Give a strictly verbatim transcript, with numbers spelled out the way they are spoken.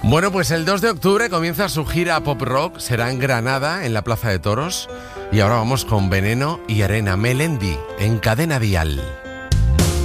Bueno, pues el dos de octubre comienza su gira pop rock, será en Granada, en la Plaza de Toros. Y ahora vamos con Veneno y Arena Melendi, en Cadena Dial.